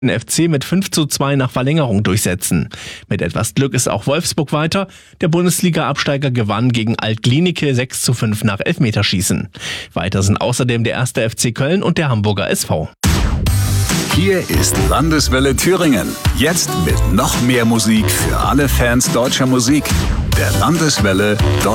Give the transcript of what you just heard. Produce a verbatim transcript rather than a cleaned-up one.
den F C mit fünf zu zwei nach Verlängerung durchsetzen. Mit etwas Glück ist auch Wolfsburg weiter. Der Bundesliga-Absteiger gewann gegen Alt-Glienicke sechs zu fünf nach Elfmeterschießen. Weiter sind außerdem der erste F C Köln und der Hamburger S V. Hier ist Landeswelle Thüringen. Jetzt mit noch mehr Musik für alle Fans deutscher Musik. Der Landeswelle